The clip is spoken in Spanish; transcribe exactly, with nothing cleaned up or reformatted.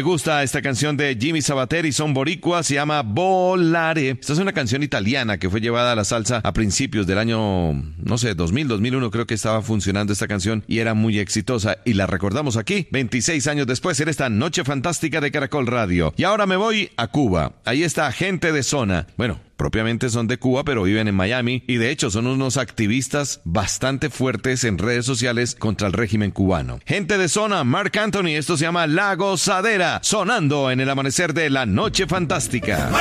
gusta esta canción de Jimmy Sabater y Son Boricua, se llama Volare. Esta es una canción italiana que fue llevada a la salsa a principios del año, no sé, dos mil, dos mil uno creo que estaba funcionando esta canción y era muy exitosa y la recordamos aquí veintiséis años después en esta Noche Fantástica de Caracol Radio. Y ahora me voy a Cuba. Ahí está Gente de Zona. Bueno, propiamente son de Cuba, pero viven en Miami y de hecho son unos activistas bastante fuertes en redes sociales contra el régimen cubano. Gente de Zona, Marc Anthony, esto se llama La Gozadera, sonando en el amanecer de la Noche Fantástica.